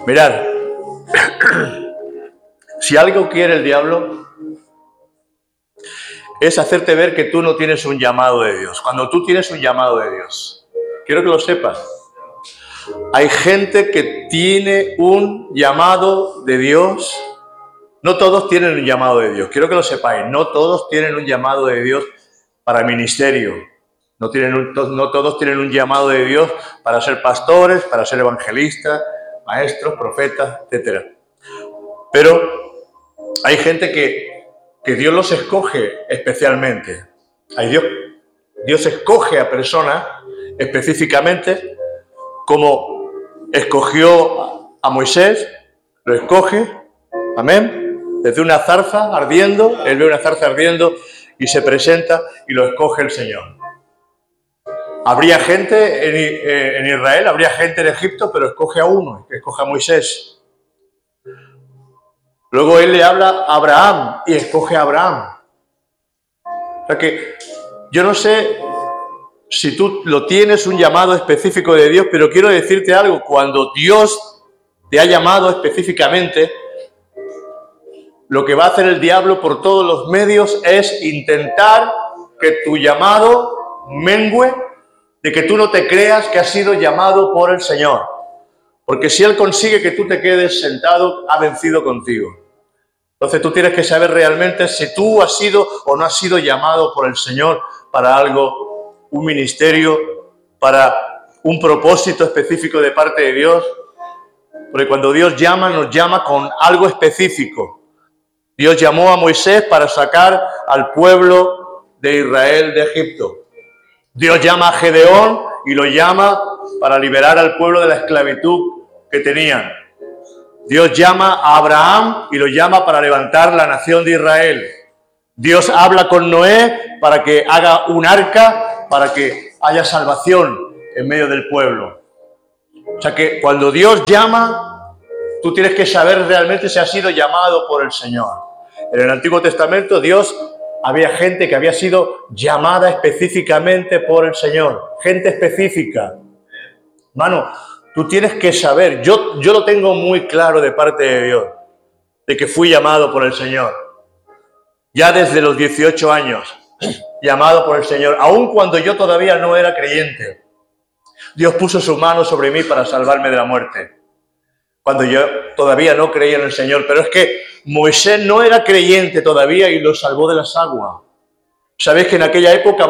Mirad, si algo quiere el diablo es hacerte ver que tú no tienes un llamado de Dios. Cuando tú tienes un llamado de Dios, quiero que lo sepas. Hay gente que tiene un llamado de Dios. No todos tienen un llamado de Dios. Quiero que lo sepáis. No todos tienen un llamado de Dios para ministerio. No todos tienen un llamado de Dios para ser pastores, para ser evangelistas, maestros, profetas, etc. Pero hay gente que Dios los escoge especialmente. Dios escoge a personas específicamente, como escogió a Moisés, lo escoge, amén, desde una zarza ardiendo, él ve una zarza ardiendo y se presenta y lo escoge el Señor. Habría gente en Israel, habría gente en Egipto, pero escoge a uno, escoge a Moisés. Luego él le habla a Abraham y escoge a Abraham. O sea que yo no sé si tú lo tienes un llamado específico de Dios, pero quiero decirte algo, cuando Dios te ha llamado específicamente, lo que va a hacer el diablo por todos los medios es intentar que tu llamado mengüe, de que tú no te creas que has sido llamado por el Señor. Porque si Él consigue que tú te quedes sentado, ha vencido contigo. Entonces tú tienes que saber realmente si tú has sido o no has sido llamado por el Señor para algo, un ministerio, para un propósito específico de parte de Dios. Porque cuando Dios llama, nos llama con algo específico. Dios llamó a Moisés para sacar al pueblo de Israel de Egipto. Dios llama a Gedeón y lo llama para liberar al pueblo de la esclavitud que tenían. Dios llama a Abraham y lo llama para levantar la nación de Israel. Dios habla con Noé para que haga un arca, para que haya salvación en medio del pueblo. O sea que cuando Dios llama, tú tienes que saber realmente si has sido llamado por el Señor. En el Antiguo Testamento, había gente que había sido llamada específicamente por el Señor. Gente específica. Hermano, tú tienes que saber, yo lo tengo muy claro de parte de Dios, de que fui llamado por el Señor. Ya desde los 18 años, llamado por el Señor, aun cuando yo todavía no era creyente. Dios puso su mano sobre mí para salvarme de la muerte, cuando yo todavía no creía en el Señor. Pero es que Moisés no era creyente todavía y lo salvó de las aguas. ¿Sabéis que en aquella época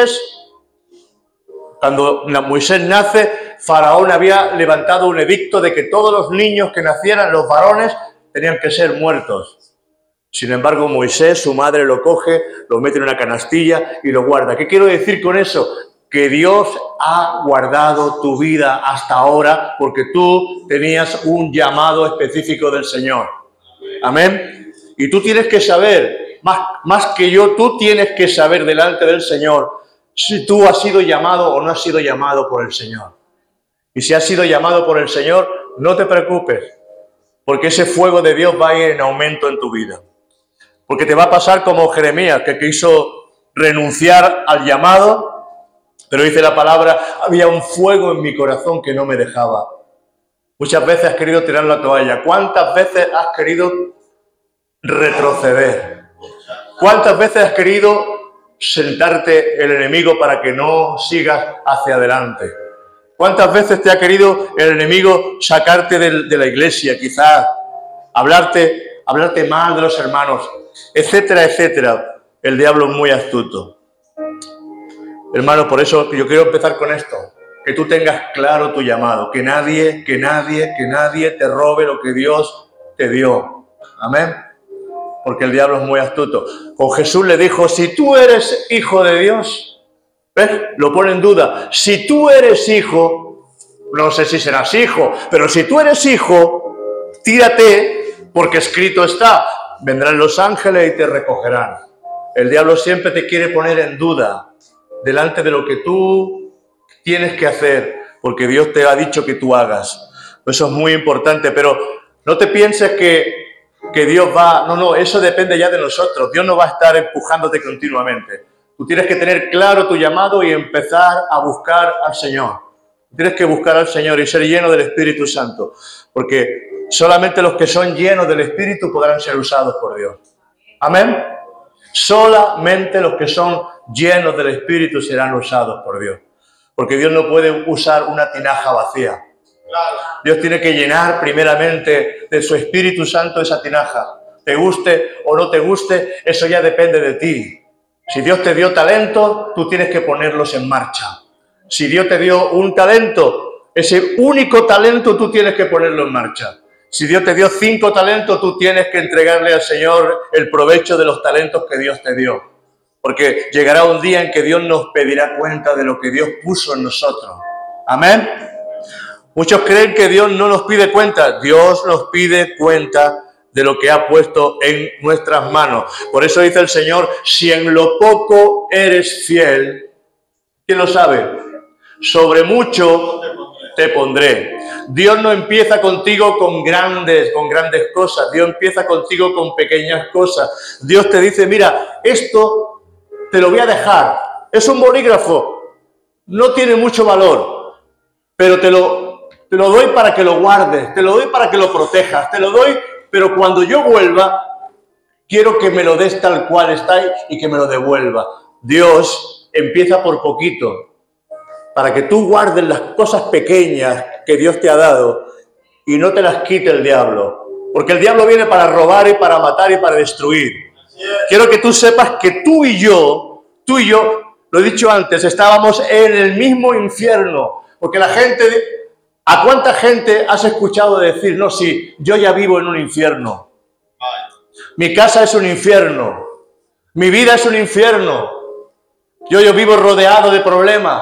cuando Moisés nace, Faraón había levantado un edicto de que todos los niños que nacieran, los varones, tenían que ser muertos? Sin embargo, Moisés, su madre, lo coge, lo mete en una canastilla y lo guarda. ¿Qué quiero decir con eso? Que Dios ha guardado tu vida hasta ahora porque tú tenías un llamado específico del Señor. Amén. Y tú tienes que saber, más que yo, tú tienes que saber delante del Señor si tú has sido llamado o no has sido llamado por el Señor. Y si has sido llamado por el Señor, no te preocupes, porque ese fuego de Dios va a ir en aumento en tu vida. Porque te va a pasar como Jeremías, que quiso renunciar al llamado, pero dice la palabra, había un fuego en mi corazón que no me dejaba. Muchas veces has querido tirar la toalla. ¿Cuántas veces has querido retroceder? ¿Cuántas veces has querido sentarte el enemigo para que no sigas hacia adelante? ¿Cuántas veces te ha querido el enemigo sacarte de la iglesia, quizás hablarte mal de los hermanos, etcétera, etcétera? El diablo es muy astuto. Hermano, por eso yo quiero empezar con esto. Que tú tengas claro tu llamado. Que nadie te robe lo que Dios te dio. Amén. Porque el diablo es muy astuto. Con Jesús le dijo, si tú eres hijo de Dios, ¿ves? Lo pone en duda. Si tú eres hijo, no sé si serás hijo, pero si tú eres hijo, tírate, porque escrito está, vendrán los ángeles y te recogerán. El diablo siempre te quiere poner en duda delante de lo que tú tienes que hacer, porque Dios te ha dicho que tú hagas. Eso es muy importante, pero no te pienses que Dios va... No, eso depende ya de nosotros. Dios no va a estar empujándote continuamente. Tú tienes que tener claro tu llamado y empezar a buscar al Señor. Tienes que buscar al Señor y ser lleno del Espíritu Santo, porque solamente los que son llenos del Espíritu podrán ser usados por Dios. Amén. Solamente los que son llenos del Espíritu serán usados por Dios, porque Dios no puede usar una tinaja vacía. Dios tiene que llenar primeramente de su Espíritu Santo esa tinaja. Te guste o no te guste, eso ya depende de ti. Si Dios te dio talento, tú tienes que ponerlos en marcha. Si Dios te dio un talento, ese único talento tú tienes que ponerlo en marcha. Si Dios te dio 5 talentos, tú tienes que entregarle al Señor el provecho de los talentos que Dios te dio. Porque llegará un día en que Dios nos pedirá cuenta de lo que Dios puso en nosotros. Amén. Muchos creen que Dios no nos pide cuenta. Dios nos pide cuenta de lo que ha puesto en nuestras manos. Por eso dice el Señor, si en lo poco eres fiel, ¿quién lo sabe? Sobre mucho te pondré. Dios no empieza contigo con grandes cosas. Dios empieza contigo con pequeñas cosas. Dios te dice, mira, esto te lo voy a dejar. Es un bolígrafo. No tiene mucho valor, pero te lo doy para que lo guardes. Te lo doy para que lo protejas. Te lo doy, pero cuando yo vuelva, quiero que me lo des tal cual está y que me lo devuelva. Dios empieza por poquito, para que tú guardes las cosas pequeñas que Dios te ha dado y no te las quite el diablo. Porque el diablo viene para robar y para matar y para destruir. Quiero que tú sepas que tú y yo, lo he dicho antes, estábamos en el mismo infierno. Porque la gente, ¿a cuánta gente has escuchado decir, no, sí, yo ya vivo en un infierno? Mi casa es un infierno. Mi vida es un infierno. Yo vivo rodeado de problemas.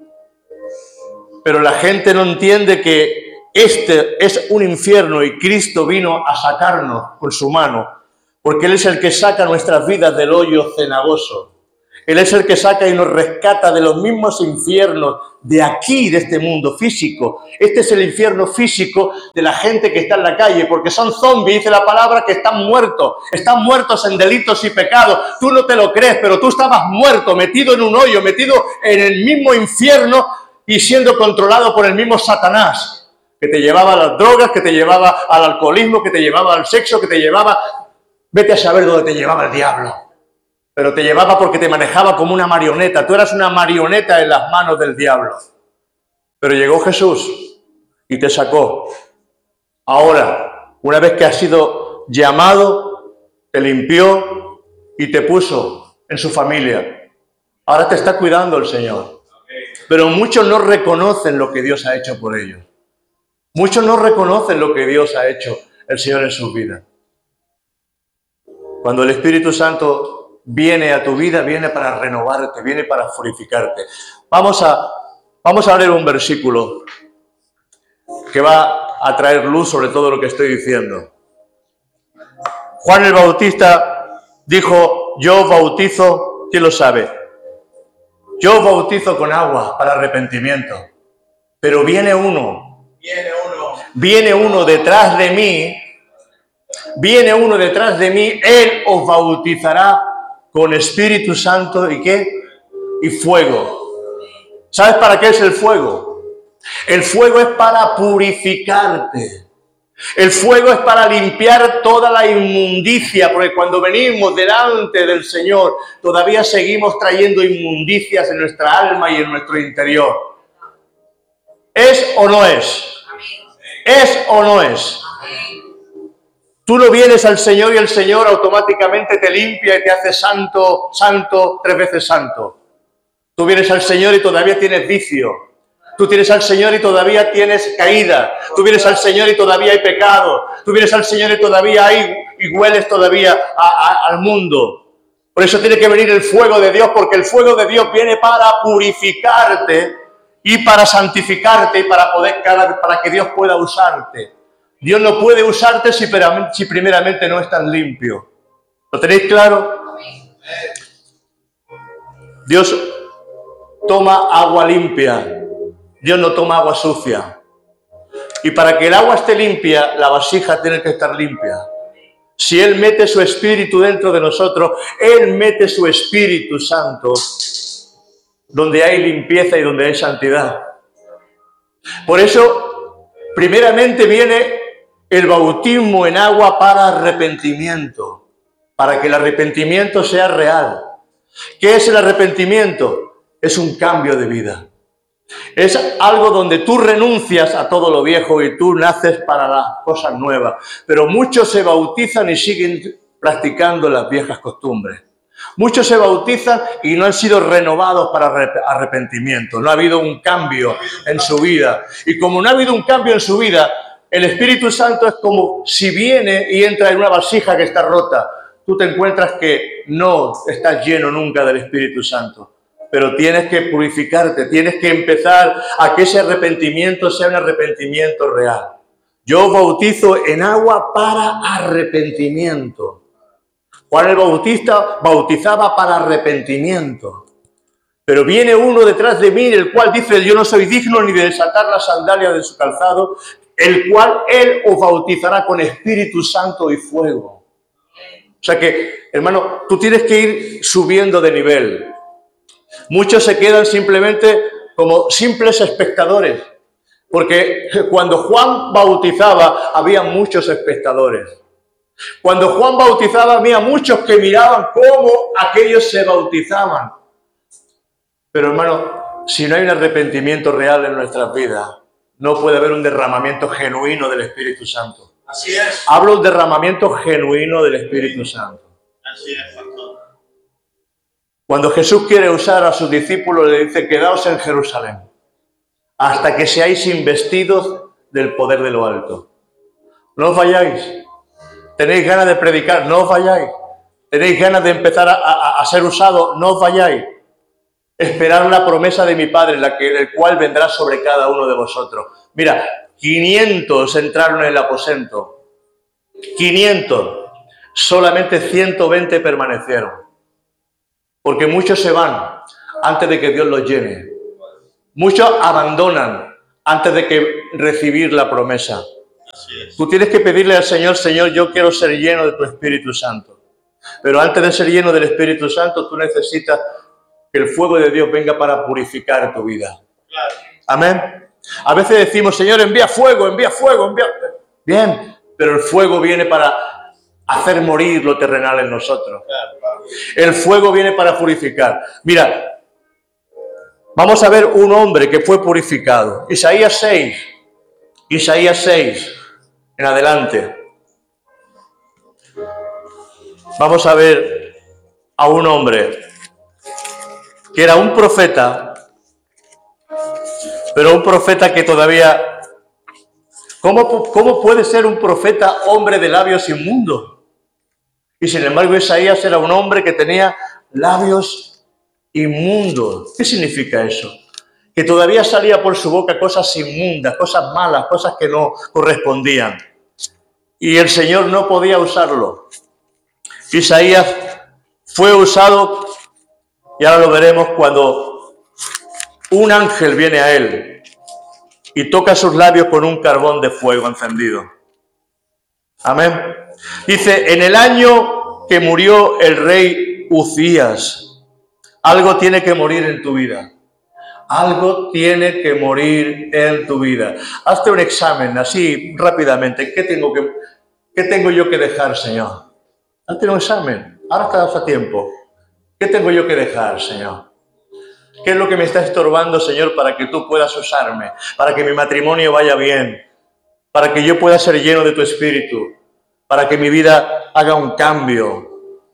Pero la gente no entiende que este es un infierno y Cristo vino a sacarnos con su mano, porque Él es el que saca nuestras vidas del hoyo cenagoso. Él es el que saca y nos rescata de los mismos infiernos de aquí, de este mundo físico. Este es el infierno físico de la gente que está en la calle, porque son zombies, dice la palabra, que están muertos en delitos y pecados. Tú no te lo crees, pero tú estabas muerto, metido en un hoyo, metido en el mismo infierno y siendo controlado por el mismo Satanás, que te llevaba a las drogas, que te llevaba al alcoholismo, que te llevaba al sexo, que te llevaba... Vete a saber dónde te llevaba el diablo. Pero te llevaba porque te manejaba como una marioneta. Tú eras una marioneta en las manos del diablo. Pero llegó Jesús y te sacó. Ahora, una vez que has sido llamado, te limpió y te puso en su familia. Ahora te está cuidando el Señor. Pero muchos no reconocen lo que Dios ha hecho por ellos. Muchos no reconocen lo que Dios ha hecho el Señor en sus vidas. Cuando el Espíritu Santo viene a tu vida, viene para renovarte, viene para purificarte. Vamos a leer un versículo que va a traer luz sobre todo lo que estoy diciendo. Juan el Bautista dijo, yo bautizo, ¿quién lo sabe? Yo bautizo con agua para arrepentimiento, pero viene uno detrás de mí, Él os bautizará con Espíritu Santo y ¿qué? Y fuego. ¿Sabes para qué es el fuego? El fuego es para purificarte. El fuego es para limpiar toda la inmundicia, porque cuando venimos delante del Señor, todavía seguimos trayendo inmundicias en nuestra alma y en nuestro interior. ¿Es o no es? ¿Es o no es? Tú no vienes al Señor y el Señor automáticamente te limpia y te hace santo, santo, 3 veces santo. Tú vienes al Señor y todavía tienes vicio. Tú vienes al Señor y todavía tienes caída. Tú vienes al Señor y todavía hay pecado. Tú vienes al Señor y todavía hay y hueles todavía al mundo. Por eso tiene que venir el fuego de Dios, porque el fuego de Dios viene para purificarte y para santificarte y para que Dios pueda usarte. Dios no puede usarte si primeramente no estás limpio. ¿Lo tenéis claro? Dios toma agua limpia. Dios no toma agua sucia. Y para que el agua esté limpia, la vasija tiene que estar limpia. Si Él mete su Espíritu dentro de nosotros, Él mete su Espíritu Santo donde hay limpieza y donde hay santidad. Por eso, primeramente viene el bautismo en agua para arrepentimiento, para que el arrepentimiento sea real. ¿Qué es el arrepentimiento? Es un cambio de vida. Es algo donde tú renuncias a todo lo viejo y tú naces para las cosas nuevas. Pero muchos se bautizan y siguen practicando las viejas costumbres. Muchos se bautizan y no han sido renovados para arrepentimiento. No ha habido un cambio en su vida. Y como no ha habido un cambio en su vida, el Espíritu Santo es como si viene y entra en una vasija que está rota. Tú te encuentras que no estás lleno nunca del Espíritu Santo. Pero tienes que purificarte, tienes que empezar a que ese arrepentimiento sea un arrepentimiento real. Yo bautizo en agua para arrepentimiento. Juan el Bautista bautizaba para arrepentimiento. Pero viene uno detrás de mí, el cual dice, yo no soy digno ni de desatar las sandalias de su calzado, el cual él os bautizará con Espíritu Santo y fuego. O sea que, hermano, tú tienes que ir subiendo de nivel. Muchos se quedan simplemente como simples espectadores, porque cuando Juan bautizaba había muchos espectadores. Cuando Juan bautizaba había muchos que miraban cómo aquellos se bautizaban. Pero hermano, si no hay un arrepentimiento real en nuestras vidas, no puede haber un derramamiento genuino del Espíritu Santo. Así es. Hablo de un derramamiento genuino del Espíritu Santo. Así es, pastor. Cuando Jesús quiere usar a sus discípulos, le dice, quedaos en Jerusalén, hasta que seáis investidos del poder de lo alto. No os vayáis. Tenéis ganas de predicar, no os vayáis. Tenéis ganas de empezar a ser usados, no os vayáis. Esperad la promesa de mi Padre, el cual vendrá sobre cada uno de vosotros. Mira, 500 entraron en el aposento. 500. Solamente 120 permanecieron. Porque muchos se van antes de que Dios los llene. Muchos abandonan antes de que recibir la promesa. Tú tienes que pedirle al Señor, Señor, yo quiero ser lleno de tu Espíritu Santo. Pero antes de ser lleno del Espíritu Santo, tú necesitas que el fuego de Dios venga para purificar tu vida. Amén. A veces decimos, Señor, envía fuego, envía fuego, envía... Bien, pero el fuego viene para hacer morir lo terrenal en nosotros. El fuego viene para purificar. Mira, vamos a ver un hombre que fue purificado. Isaías 6 en adelante. Vamos a ver a un hombre que era un profeta, pero un profeta que todavía... ¿Cómo puede ser un profeta hombre de labios inmundos? Y sin embargo Isaías era un hombre que tenía labios inmundos. ¿Qué significa eso? Que todavía salía por su boca cosas inmundas, cosas malas, cosas que no correspondían. Y el Señor no podía usarlo. Isaías fue usado, y ahora lo veremos, cuando un ángel viene a él y toca sus labios con un carbón de fuego encendido. Amén. Dice, en el año que murió el rey Uzías, algo tiene que morir en tu vida. Algo tiene que morir en tu vida. Hazte un examen así rápidamente. ¿Qué tengo yo que dejar, Señor? Hazte un examen. Ahora estás a tiempo. ¿Qué tengo yo que dejar, Señor? ¿Qué es lo que me está estorbando, Señor, para que tú puedas usarme? Para que mi matrimonio vaya bien. Para que yo pueda ser lleno de tu Espíritu. Para que mi vida haga un cambio.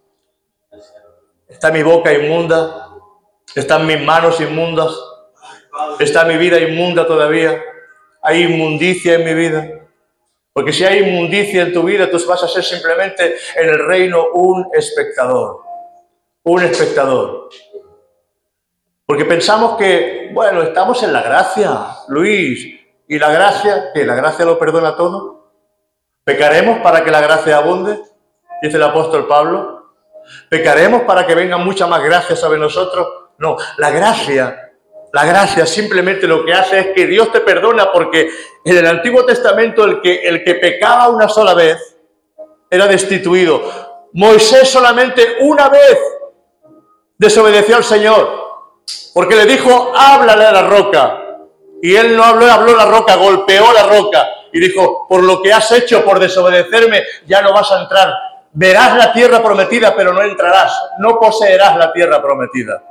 ¿Está mi boca inmunda? ¿Están mis manos inmundas? ¿Está mi vida inmunda todavía? ¿Hay inmundicia en mi vida? Porque si hay inmundicia en tu vida, tú vas a ser simplemente en el reino un espectador. Un espectador. Porque pensamos que, bueno, estamos en la gracia, Luis. ¿Y la gracia? ¿Que la gracia lo perdona todo? ¿Pecaremos para que la gracia abunde? Dice el apóstol Pablo. ¿Pecaremos para que venga mucha más gracia sobre nosotros? No, la gracia simplemente lo que hace es que Dios te perdona, porque en el Antiguo Testamento el que pecaba una sola vez era destituido. Moisés solamente una vez desobedeció al Señor, porque le dijo, háblale a la roca. Y él no habló, habló la roca, golpeó la roca y dijo, por lo que has hecho, por desobedecerme, ya no vas a entrar. Verás la tierra prometida, pero no entrarás. No poseerás la tierra prometida.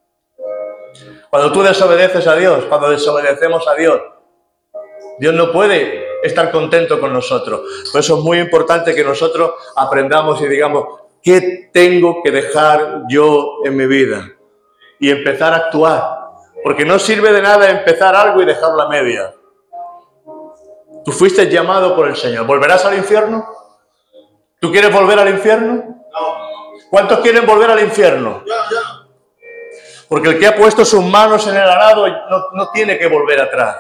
Cuando tú desobedeces a Dios, cuando desobedecemos a Dios, Dios no puede estar contento con nosotros. Por eso es muy importante que nosotros aprendamos y digamos, ¿qué tengo que dejar yo en mi vida? Y empezar a actuar. Porque no sirve de nada empezar algo y dejarlo a media. Tú fuiste llamado por el Señor. ¿Volverás al infierno? ¿Tú quieres volver al infierno? No. ¿Cuántos quieren volver al infierno? Yo. Porque el que ha puesto sus manos en el arado no tiene que volver atrás.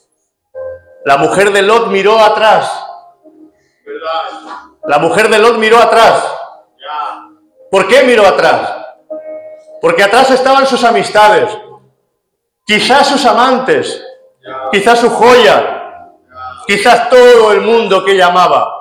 La mujer de Lot miró atrás. ¿Verdad? La mujer de Lot miró atrás. Ya. ¿Por qué miró atrás? Porque atrás estaban sus amistades, quizás sus amantes, quizás su joya, quizás todo el mundo que ella amaba.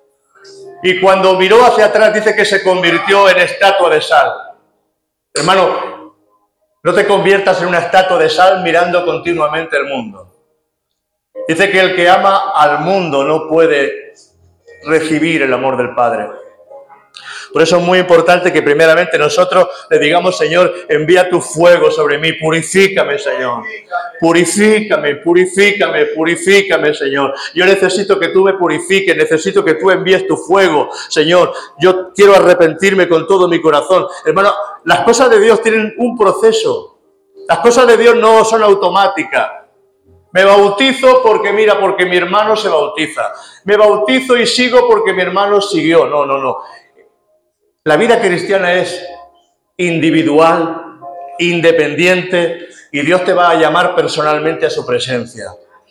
Y cuando miró hacia atrás dice que se convirtió en estatua de sal. Hermano, no te conviertas en una estatua de sal mirando continuamente el mundo. Dice que el que ama al mundo no puede recibir el amor del Padre. Por eso es muy importante que primeramente nosotros le digamos, Señor, envía tu fuego sobre mí, purifícame, Señor. Purifícame, purifícame, purifícame, Señor. Yo necesito que tú me purifiques, necesito que tú envíes tu fuego, Señor. Yo quiero arrepentirme con todo mi corazón. Hermano, las cosas de Dios tienen un proceso. Las cosas de Dios no son automáticas. Me bautizo porque mi hermano se bautiza. Me bautizo y sigo porque mi hermano siguió. No. La vida cristiana es individual, independiente, y Dios te va a llamar personalmente a su presencia.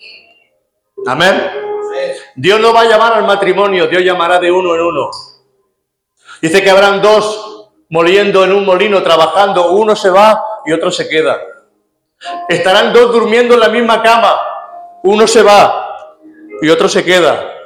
Amén. Dios no va a llamar al matrimonio, Dios llamará de uno en uno. Dice que habrán dos moliendo en un molino, trabajando, uno se va y otro se queda. Estarán dos durmiendo en la misma cama, uno se va y otro se queda.